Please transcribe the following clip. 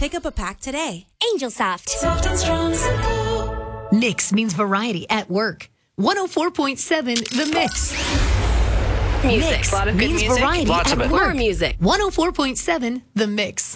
Pick up a pack today. Angel Soft. Soft and strong, simple. Mix means variety at work. 104.7 The Mix. Music. Mix A lot of good means music. variety Lots at of it. work. More music. 104.7 The Mix.